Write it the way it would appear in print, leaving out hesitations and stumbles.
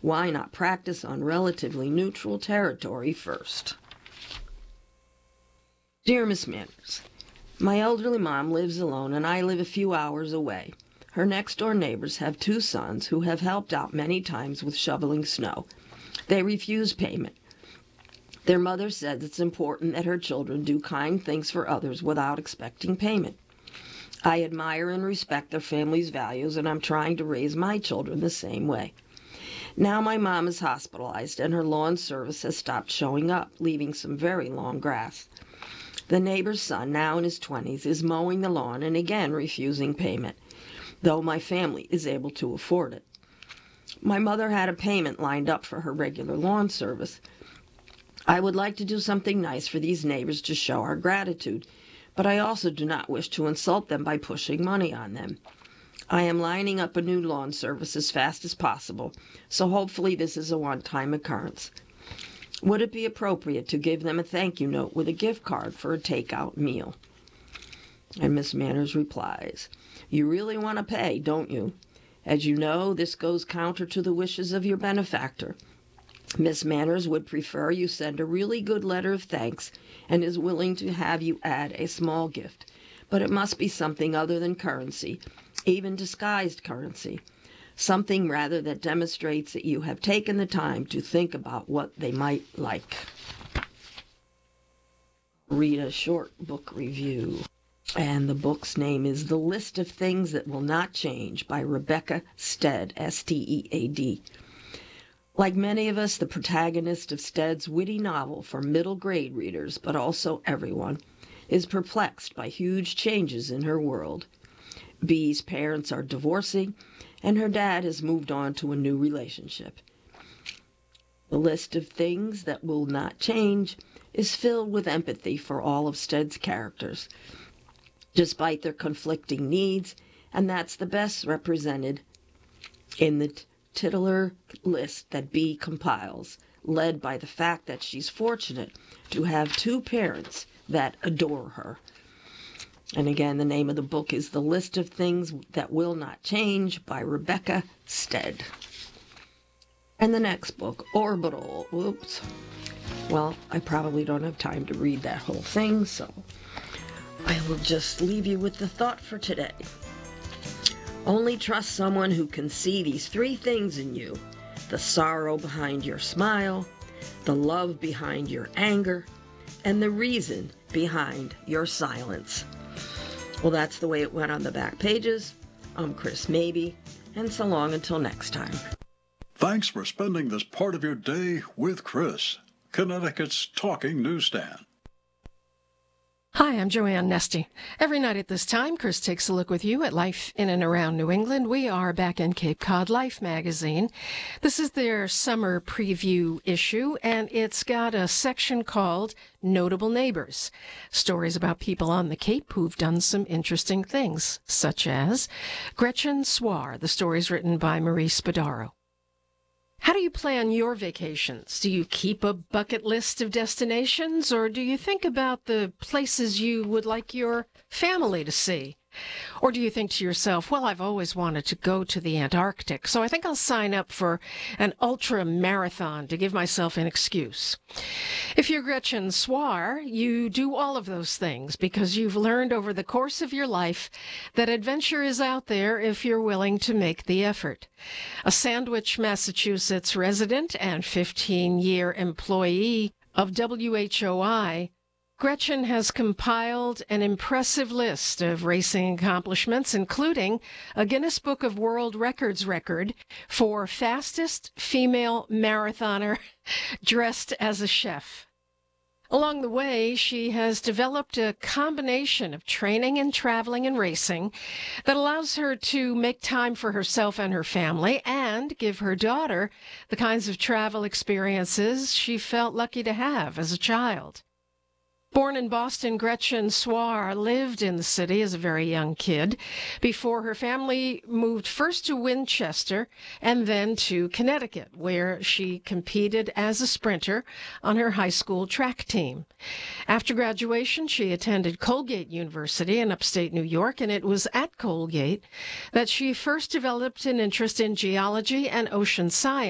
Why not practice on relatively neutral territory first? Dear Miss Manners, my elderly mom lives alone and I live a few hours away. Her next-door neighbors have 2 sons who have helped out many times with shoveling snow. They refuse payment. Their mother says it's important that her children do kind things for others without expecting payment. I admire and respect their family's values, and I'm trying to raise my children the same way. Now my mom is hospitalized, and her lawn service has stopped showing up, leaving some very long grass. The neighbor's son, now in his 20s, is mowing the lawn and again refusing payment, though my family is able to afford it. My mother had a payment lined up for her regular lawn service. I would like to do something nice for these neighbors to show our gratitude, but I also do not wish to insult them by pushing money on them. I am lining up a new lawn service as fast as possible, so hopefully this is a one-time occurrence. Would it be appropriate to give them a thank you note with a gift card for a takeout meal? And Miss Manners replies, you really want to pay, don't you? As you know, this goes counter to the wishes of your benefactor. Miss Manners would prefer you send a really good letter of thanks and is willing to have you add a small gift, but it must be something other than currency, even disguised currency. Something rather that demonstrates that you have taken the time to think about what they might like. Read a short book review. And the book's name is The List of Things That Will Not Change by Rebecca Stead, S-T-E-A-D. Like many of us, the protagonist of Stead's witty novel for middle grade readers, but also everyone, is perplexed by huge changes in her world. Bee's parents are divorcing, and her dad has moved on to a new relationship. The list of things that will not change is filled with empathy for all of Stead's characters, despite their conflicting needs, and that's the best represented in the titular list that Bee compiles, led by the fact that she's fortunate to have 2 parents that adore her. And again, the name of the book is The List of Things That Will Not Change by Rebecca Stead. And the next book, Orbital. Oops. Well, I probably don't have time to read that whole thing, so I will just leave you with the thought for today. Only trust someone who can see these 3 things in you: the sorrow behind your smile, the love behind your anger, and the reason behind your silence. Well, that's the way it went on the back pages. I'm Chris Mabey, and so long until next time. Thanks for spending this part of your day with Chris, Connecticut's talking newsstand. Hi, I'm Joanne Nesty. Every night at this time, Chris takes a look with you at life in and around New England. We are back in Cape Cod Life magazine. This is their summer preview issue, and it's got a section called Notable Neighbors. Stories about people on the Cape who've done some interesting things, such as Gretchen Swar. The story's written by Marie Spadaro. How do you plan your vacations? Do you keep a bucket list of destinations, or do you think about the places you would like your family to see? Or do you think to yourself, well, I've always wanted to go to the Antarctic, so I think I'll sign up for an ultra marathon to give myself an excuse? If you're Gretchen Swar, you do all of those things because you've learned over the course of your life that adventure is out there if you're willing to make the effort. A Sandwich, Massachusetts resident and 15-year employee of WHOI, Gretchen has compiled an impressive list of racing accomplishments, including a Guinness Book of World Records record for fastest female marathoner dressed as a chef. Along the way, she has developed a combination of training and traveling and racing that allows her to make time for herself and her family and give her daughter the kinds of travel experiences she felt lucky to have as a child. Born in Boston, Gretchen Swar lived in the city as a very young kid before her family moved first to Winchester and then to Connecticut, where she competed as a sprinter on her high school track team. After graduation, she attended Colgate University in upstate New York, and it was at Colgate that she first developed an interest in geology and ocean science.